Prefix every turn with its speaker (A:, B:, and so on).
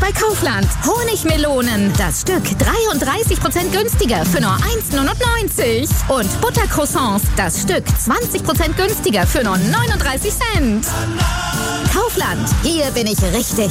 A: bei Kaufland. Honigmelonen, das Stück 33% günstiger für nur 1,99. Und Buttercroissants, das Stück 20% günstiger für nur 39 Cent. Kaufland, hier bin ich richtig.